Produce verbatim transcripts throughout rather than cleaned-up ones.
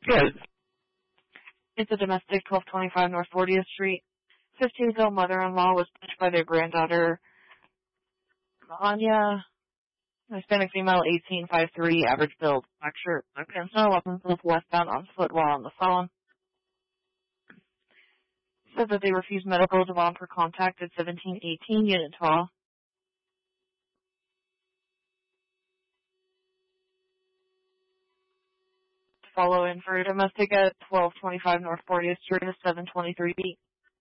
Good. It's a domestic, twelve twenty-five North fortieth Street. fifteen-year-old mother-in-law was punched by their granddaughter, Anya, Hispanic female, eighteen, five three, average build, black shirt, black pants, no weapons, moved westbound on foot while on the phone. Said that they refused medical. Demand for contact at seventeen eighteen, Unit twelve. Follow in for domestic at twelve twenty-five North fortieth Street, seven twenty-three B.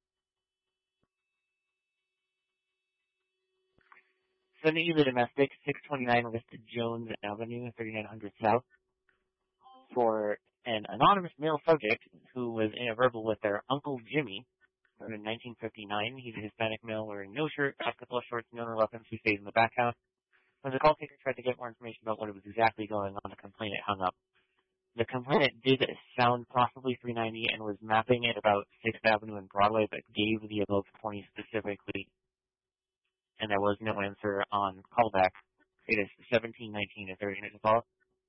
Sending you the domestic, six twenty-nine West Jones Avenue, thirty-nine hundred South, for an anonymous male subject who was in a verbal with their Uncle Jimmy in nineteen fifty-nine. He's a Hispanic male wearing no shirt, basketball shorts, no weapons, who stays in the back house. When the call taker tried to get more information about what was exactly going on, the complainant hung up. The complainant did sound possibly three ninety and was mapping it about sixth Avenue and Broadway, but gave the above twenty specifically, and there was no answer on callback. It is seventeen nineteen. Is there a unit to follow?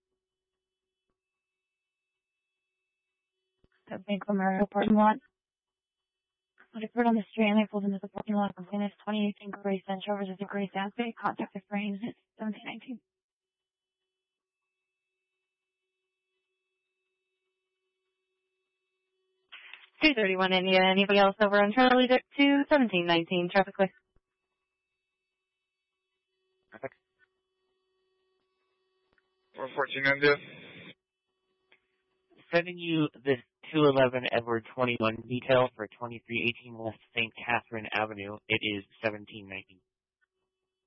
The Bank of America parking lot. When I put on the street and I pulled into the parking lot, complainant twenty eighteen Grace Central versus the Grace Aspect. Contact the frame at seventeen nineteen. two thirty-one India. Anybody else over on Charlie Dick to seventeen nineteen, traffic light. Perfect. four fourteen India. Sending you the two eleven Edward twenty-one detail for twenty-three eighteen West Saint Catherine Avenue. It is seventeen nineteen.